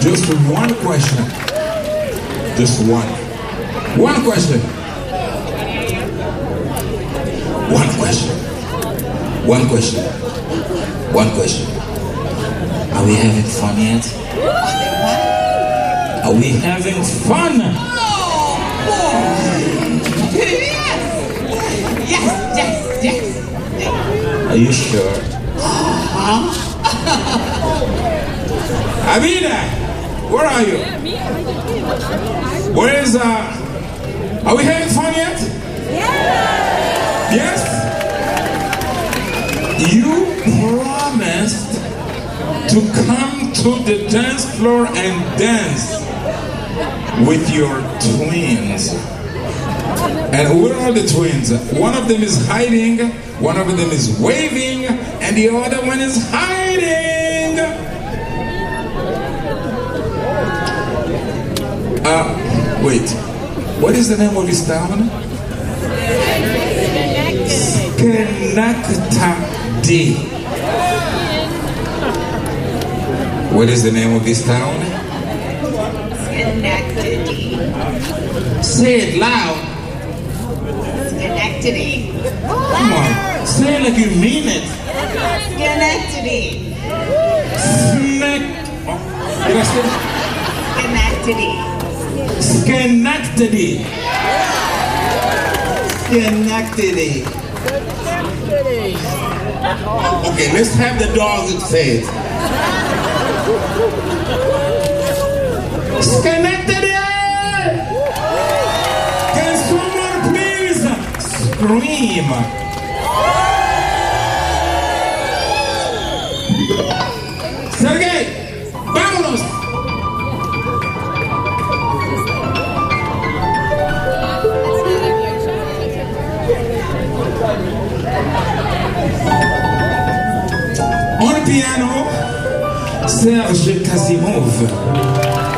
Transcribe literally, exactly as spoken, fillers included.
Just one question. Just one. One question. One question. One question. One question. Are we having fun yet? Are we having fun? Oh, boy. Yes, yes, yes. Are you sure? Huh? Abida, where are you? Where is, uh, are we having fun yet? Yes? You promised to come to the dance floor and dance with your twins. And where are the twins? One of them is hiding, one of them is waving, and the other one is hiding. Uh, wait, what is the name of this town? Schenectady. What is the name of this town? Schenectady. Say it loud. Schenectady. Come on, say it like you mean it. Schenectady. Snack. Oh, did I Schenectady. say Schenectady. Schenectady. Okay, let's have the dog say it. Schenectady! Can someone please scream? Sergey, vámonos! On piano, Serge Kasimov.